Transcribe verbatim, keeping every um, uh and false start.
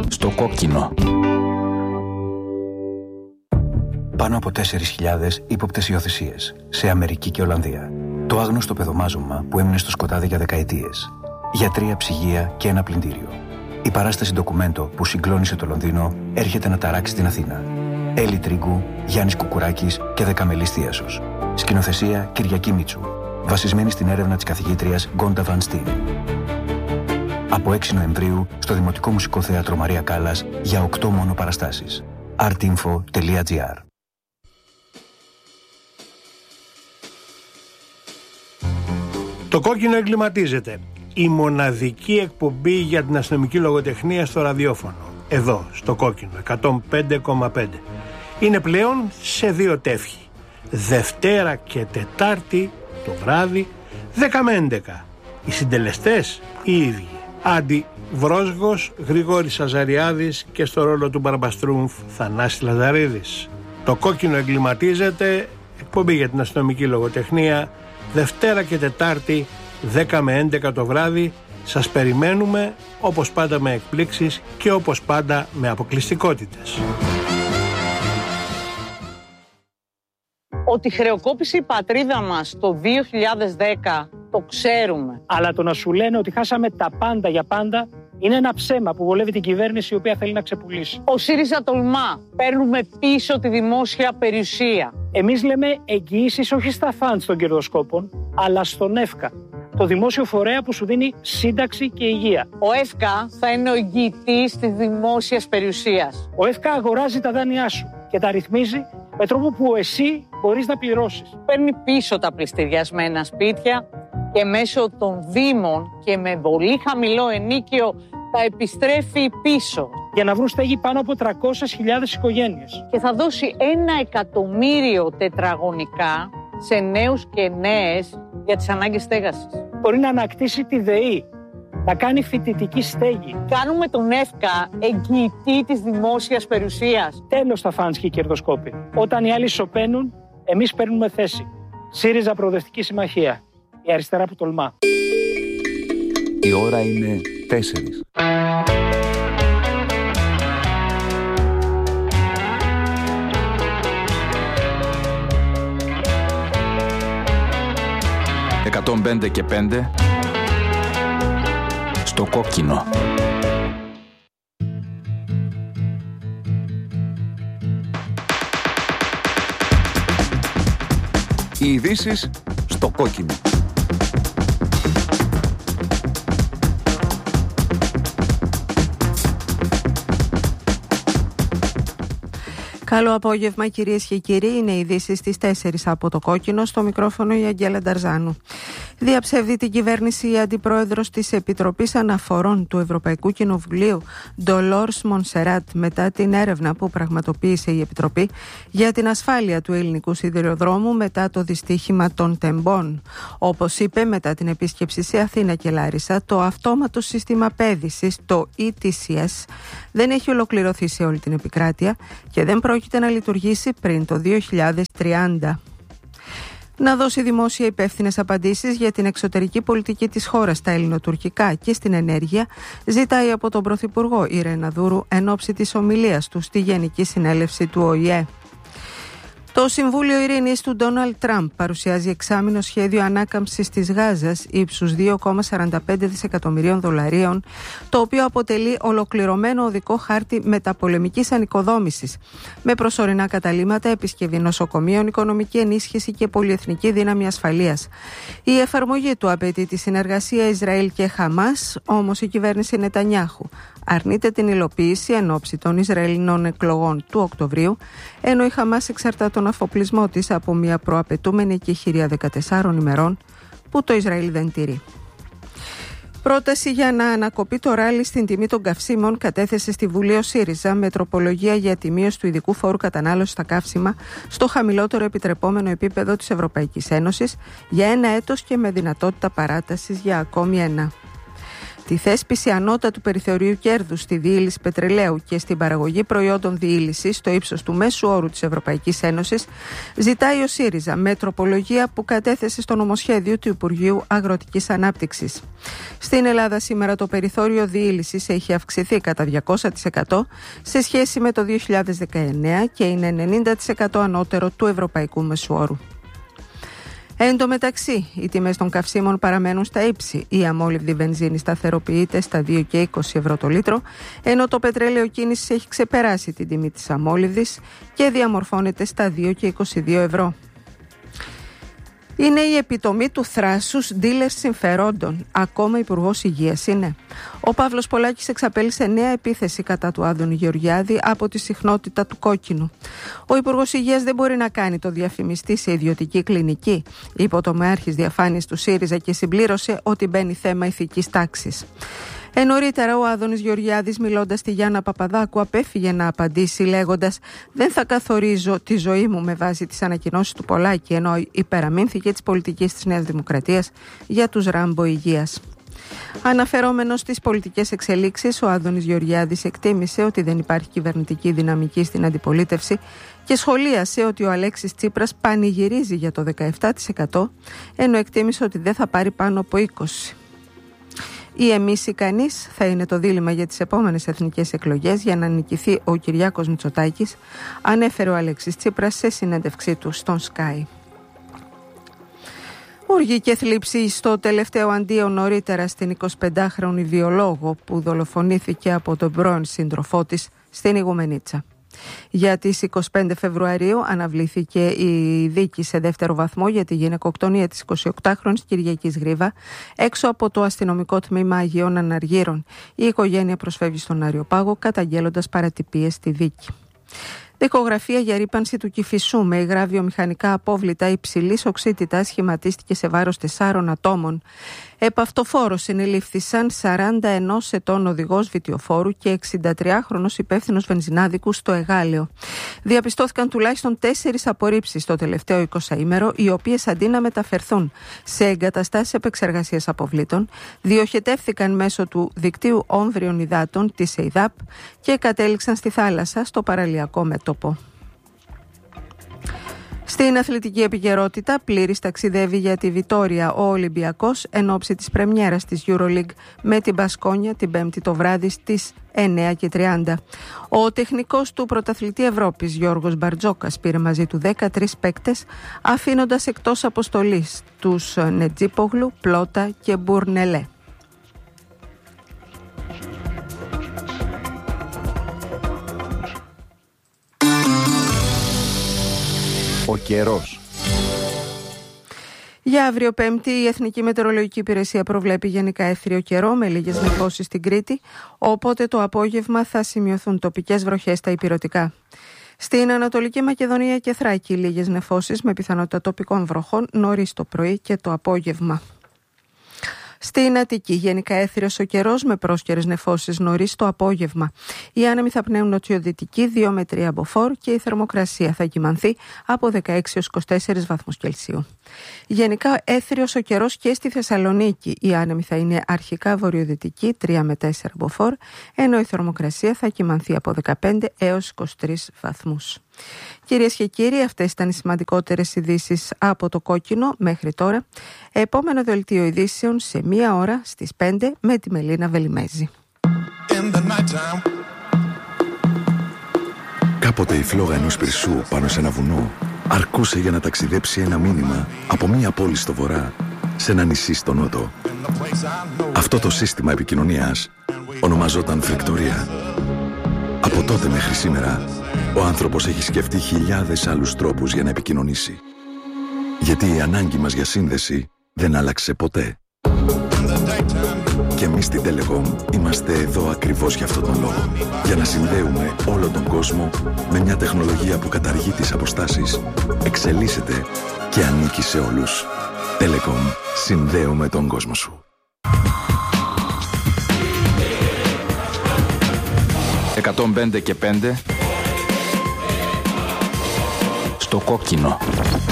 Στο κόκκινο. Πάνω από τέσσερις χιλιάδες ύποπτες υιοθεσίες σε Αμερική και Ολλανδία. Το άγνωστο παιδομάζωμα που έμεινε στο σκοτάδι για δεκαετίες. Γιατρία, ψυγεία και ένα πλυντήριο. Η παράσταση ντοκουμέντο που συγκλώνησε το Λονδίνο έρχεται να ταράξει την Αθήνα. Έλλη Τρίγκου, Γιάννης Κουκουράκης και Δεκαμελής Θίασος. Σκηνοθεσία Κυριακή Μίτσου. Βασισμένη στην έρευνα της καθηγήτριας Γκόντα Βαν Στίν. Από έξι Νοεμβρίου στο Δημοτικό Μουσικό Θέατρο Μαρία Κάλλας για οκτώ μόνο παραστάσεις. artinfo τελεία gr. Το κόκκινο εγκληματίζεται. Η μοναδική εκπομπή για την αστυνομική λογοτεχνία στο ραδιόφωνο. Εδώ, στο κόκκινο, εκατόν πέντε κόμμα πέντε. Είναι πλέον σε δύο τεύχη. Δευτέρα και Τετάρτη το βράδυ, δέκα με έντεκα. Οι συντελεστές οι ίδιοι. Άντι Βρόσγος, Γρηγόρης Αζαριάδης και στο ρόλο του Μπαρμπαστρούμφ Θανάση Λαζαρίδης. Το κόκκινο εγκληματίζεται, εκπομπή για την αστυνομική λογοτεχνία, Δευτέρα και Τετάρτη, δέκα με έντεκα το βράδυ. Σας περιμένουμε, όπως πάντα με εκπλήξεις και όπως πάντα με αποκλειστικότητες. Ότι χρεοκόπησε η πατρίδα μας το δύο χιλιάδες δέκα, το ξέρουμε. Αλλά το να σου λένε ότι χάσαμε τα πάντα για πάντα είναι ένα ψέμα που βολεύει την κυβέρνηση η οποία θέλει να ξεπουλήσει. Ο ΣΥΡΙΖΑ τολμά. Παίρνουμε πίσω τη δημόσια περιουσία. Εμείς λέμε εγγυήσεις όχι στα φαντς των κερδοσκόπων, αλλά στον ΕΦΚΑ, το δημόσιο φορέα που σου δίνει σύνταξη και υγεία. Ο ΕΦΚΑ θα είναι ο εγγυητής της δημόσιας περιουσίας. Ο ΕΦΚΑ αγοράζει τα δάνειά σου και τα ρυθμίζει με τρόπο που εσύ μπορείς να πληρώσεις. Παίρνει πίσω τα πληστηριασμένα σπίτια και μέσω των δήμων και με πολύ χαμηλό ενίκιο τα επιστρέφει πίσω. Για να βρουν στέγη πάνω από τριακόσιες χιλιάδες οικογένειες. Και θα δώσει ένα εκατομμύριο τετραγωνικά σε νέους και νέες για τις ανάγκες στέγασης. Μπορεί να ανακτήσει τη ΔΕΗ, να κάνει φοιτητική στέγη. Κάνουμε τον ΕΦΚΑ εγγυητή της δημόσιας περιουσίας. Τέλος τα φαντς και οι κερδοσκόποι. Όταν οι άλλοι σωπαίνουν, εμείς παίρνουμε θέση. ΣΥΡΙΖΑ Προοδευτική Συμμαχία. Η αριστερά που τολμά. Η ώρα είναι τέσσερις. εκατόν πέντε και πέντε στο κόκκινο. Οι ειδήσεις στο κόκκινο. Καλό απόγευμα κυρίες και κύριοι, είναι οι ειδήσεις στις τέσσερις από το κόκκινο, στο μικρόφωνο η Αγγέλα Νταρζάνου. Διαψεύδει την κυβέρνηση η αντιπρόεδρος της Επιτροπής Αναφορών του Ευρωπαϊκού Κοινοβουλίου, Ντολόρς Μονσεράτ, μετά την έρευνα που πραγματοποίησε η Επιτροπή για την ασφάλεια του ελληνικού σιδηροδρόμου μετά το δυστύχημα των τεμπών. Όπως είπε μετά την επίσκεψη σε Αθήνα και Λάρισα, το αυτόματο σύστημα πέδησης, το ι τι σι ες, δεν έχει ολοκληρωθεί σε όλη την επικράτεια και δεν πρόκειται να λειτουργήσει πριν το δύο χιλιάδες τριάντα. Να δώσει δημόσια υπεύθυνες απαντήσεις για την εξωτερική πολιτική της χώρας στα ελληνοτουρκικά και στην ενέργεια, ζητάει από τον Πρωθυπουργό Ιρένα Δούρου εν ώψη της ομιλίας του στη Γενική Συνέλευση του Ο Η Ε. Το Συμβούλιο Ειρήνης του Ντόναλντ Τραμπ παρουσιάζει εξάμηνο σχέδιο ανάκαμψης της Γάζας ύψους δύο κόμμα σαράντα πέντε δισεκατομμυρίων δολαρίων, το οποίο αποτελεί ολοκληρωμένο οδικό χάρτη μεταπολεμικής ανοικοδόμησης, με προσωρινά καταλύματα, επισκευή νοσοκομείων, οικονομική ενίσχυση και πολυεθνική δύναμη ασφαλείας. Η εφαρμογή του απαιτεί τη συνεργασία Ισραήλ και Χαμάς, όμως η κυβέρνηση Νετανιάχου αρνείται την υλοποίηση εν ώψη των Ισραηλινών εκλογών του Οκτωβρίου, ενώ η Χαμάς εξαρτά τον αφοπλισμό της από μια προαπαιτούμενη εκεχηρία δεκατεσσάρων ημερών που το Ισραήλ δεν τηρεί. Πρόταση για να ανακοπεί το ράλι στην τιμή των καυσίμων κατέθεσε στη Βουλή ο ΣΥΡΙΖΑ με τροπολογία για τη μείωση του ειδικού φόρου κατανάλωσης στα καύσιμα στο χαμηλότερο επιτρεπόμενο επίπεδο της Ευρωπαϊκής Ένωσης για ένα έτος και με δυνατότητα παράτασης για ακόμη ένα. τη θέσπιση ανώτατου περιθωρίου κέρδους στη διείληση πετρελαίου και στην παραγωγή προϊόντων διείλησης στο ύψος του μέσου όρου της Ευρωπαϊκής Ένωσης, ζητάει ο ΣΥΡΙΖΑ με τροπολογία που κατέθεσε στο νομοσχέδιο του Υπουργείου Αγροτικής Ανάπτυξης. Στην Ελλάδα σήμερα το περιθώριο διείλησης έχει αυξηθεί κατά διακόσια τοις εκατό σε σχέση με το δύο χιλιάδες δεκαεννέα και είναι ενενήντα τοις εκατό ανώτερο του ευρωπαϊκού μεσουόρου. Εν τω μεταξύ, οι τιμές των καυσίμων παραμένουν στα ύψη. Η αμόλυβδη βενζίνη σταθεροποιείται στα δύο και είκοσι ευρώ το λίτρο, ενώ το πετρέλαιο κίνησης έχει ξεπεράσει την τιμή της αμόλυβδης και διαμορφώνεται στα δύο και είκοσι δύο ευρώ. Είναι η επιτομή του θράσους ντίλερ συμφερόντων. Ακόμα Υπουργός Υγείας είναι. Ο Παύλος Πολάκης εξαπέλυσε νέα επίθεση κατά του Άδωνη Γεωργιάδη από τη συχνότητα του κόκκινου. Ο Υπουργός Υγείας δεν μπορεί να κάνει το διαφημιστή σε ιδιωτική κλινική, είπε ο τομεάρχης διαφάνειας του ΣΥΡΙΖΑ και συμπλήρωσε ότι μπαίνει θέμα ηθικής τάξης. Ε, νωρίτερα ο Άδωνης Γεωργιάδης, μιλώντας στη Γιάννα Παπαδάκου, απέφυγε να απαντήσει λέγοντας «Δεν θα καθορίζω τη ζωή μου με βάση τις ανακοινώσεις του Πολάκη», ενώ υπεραμείνθηκε της πολιτικής της Νέας Δημοκρατίας για τους Ράμπο υγείας. Αναφερόμενος στις πολιτικές εξελίξεις, ο Άδωνης Γεωργιάδης εκτίμησε ότι δεν υπάρχει κυβερνητική δυναμική στην αντιπολίτευση και σχολίασε ότι ο Αλέξης Τσίπρας πανηγυρίζει για το δεκαεπτά τοις εκατό, ενώ εκτίμησε ότι δεν θα πάρει πάνω από είκοσι τοις εκατό. Ή εμείς ή κανείς θα είναι το δίλημμα για τις επόμενες εθνικές εκλογές για να νικηθεί ο Κυριάκος Μητσοτάκης, ανέφερε ο Αλέξης Τσίπρας σε συνέντευξή του στον Sky. Οργή και θλίψη στο τελευταίο αντίο νωρίτερα στην εικοσιπεντάχρονη βιολόγο που δολοφονήθηκε από τον πρώην σύντροφό της στην Ιγουμενίτσα. Για τις εικοστή πέμπτη Φεβρουαρίου αναβλήθηκε η δίκη σε δεύτερο βαθμό για τη γυναικοκτονία της εικοσιοκτάχρονης Κυριακής Γρίβα έξω από το αστυνομικό τμήμα Αγίων Αναργύρων. Η οικογένεια προσφεύγει στον Αριοπάγο καταγγέλλοντας παρατυπίες στη δίκη. Δικογραφία για ρύπανση του Κηφισού με υγρά βιομηχανικά απόβλητα υψηλής οξύτητας σχηματίστηκε σε βάρος τεσσάρων ατόμων. Επ' αυτοφόρο συνελήφθησαν σαράντα ένα ετών οδηγός βιτιοφόρου και εξηντατριάχρονος υπεύθυνος βενζινάδικου στο Εγάλεο. Διαπιστώθηκαν τουλάχιστον τέσσερις απορρίψεις το τελευταίο εικοσαήμερο, οι οποίες αντί να μεταφερθούν σε εγκαταστάσεις επεξεργασίας αποβλήτων, διοχετεύθηκαν μέσω του δικτύου όμβριων υδάτων της ΕΙΔΑΠ και κατέληξαν στη θάλασσα στο παραλιακό μέτωπο. Στην αθλητική επικαιρότητα, πλήρης ταξιδεύει για τη Βιτόρια ο Ολυμπιακός εν ώψη της πρεμιέρας της EuroLeague με την Μπασκόνια την Πέμπτη το βράδυ στις εννέα και τριάντα. Ο τεχνικός του πρωταθλητή Ευρώπης Γιώργος Μπαρτζόκας πήρε μαζί του δεκατρείς παίκτες, αφήνοντας εκτός αποστολής τους Νετζίπογλου, Πλότα και Μπουρνελέ. Ο καιρός. Για αύριο Πέμπτη, η Εθνική Μετεωρολογική Υπηρεσία προβλέπει γενικά έθριο καιρό με λίγες νεφώσεις στην Κρήτη, οπότε το απόγευμα θα σημειωθούν τοπικές βροχές στα ηπειρωτικά. Στην Ανατολική Μακεδονία και Θράκη, λίγες νεφώσεις με πιθανότητα τοπικών βροχών νωρίς το πρωί και το απόγευμα. Στην Αττική, γενικά έθριος ο καιρός με πρόσκαιρες νεφώσεις νωρίς το απόγευμα. Οι άνεμοι θα πνέουν νοτιοδυτική δύο με τρία μποφόρ και η θερμοκρασία θα κυμανθεί από δεκαέξι έως είκοσι τέσσερις βαθμούς Κελσίου. Γενικά έθριος ο καιρός και στη Θεσσαλονίκη. Οι άνεμοι θα είναι αρχικά βορειοδυτική τρία με τέσσερα μποφόρ, ενώ η θερμοκρασία θα κυμανθεί από δεκαπέντε έως είκοσι τρεις βαθμούς. Κυρίες και κύριοι, αυτές ήταν οι σημαντικότερες ειδήσεις από το Κόκκινο μέχρι τώρα. Επόμενο δελτίο ειδήσεων σε μία ώρα στις πέντε με τη Μελίνα Βελιμέζη. Κάποτε η φλόγα ενός πυρσού πάνω σε ένα βουνό αρκούσε για να ταξιδέψει ένα μήνυμα από μία πόλη στο βορρά σε ένα νησί στο νότο. Αυτό το σύστημα επικοινωνίας ονομαζόταν φρεκτορία. Από τότε μέχρι σήμερα, ο άνθρωπος έχει σκεφτεί χιλιάδες άλλους τρόπους για να επικοινωνήσει. Γιατί η ανάγκη μας για σύνδεση δεν άλλαξε ποτέ. Και εμείς στην Telecom είμαστε εδώ ακριβώς για αυτόν τον λόγο. Για να συνδέουμε όλο τον κόσμο με μια τεχνολογία που καταργεί τις αποστάσεις, εξελίσσεται και ανήκει σε όλους. Telecom. Συνδέουμε τον κόσμο σου. εκατόν πέντε και πέντε στο Κόκκινο.